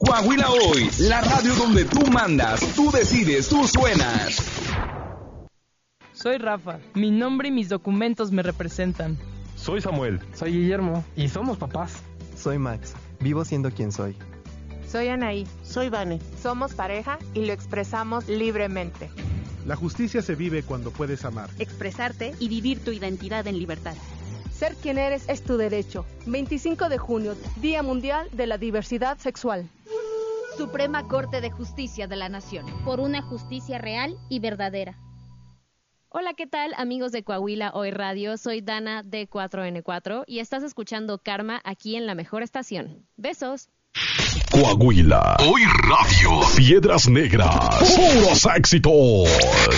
Coahuila Hoy, la radio donde tú mandas, tú decides, tú suenas. Soy Rafa, mi nombre y mis documentos me representan. Soy Samuel. Soy Guillermo y somos papás. Soy Max, vivo siendo quien soy. Soy Anaí. Soy Vane. Somos pareja y lo expresamos libremente. La justicia se vive cuando puedes amar, expresarte y vivir tu identidad en libertad. Ser quien eres es tu derecho. 25 de junio, Día Mundial de la Diversidad Sexual. Suprema Corte de Justicia de la Nación. Por una justicia real y verdadera. Hola, ¿qué tal, amigos de Coahuila Hoy Radio? Soy Dana de 4N4 y estás escuchando Karma aquí en la mejor estación. Besos. Coahuila Hoy Radio. Piedras Negras. Puros éxitos.